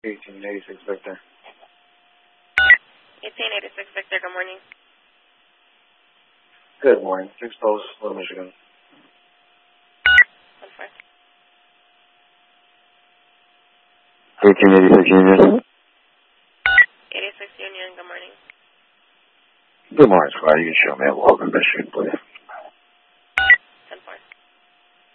1886 Victor. 1886 Victor, good morning. Good morning. 6 Post, Little Michigan. 1-4. 1886 Union. 86 Union, good morning. Good morning, Squire. You can show me a welcome, Michigan, please.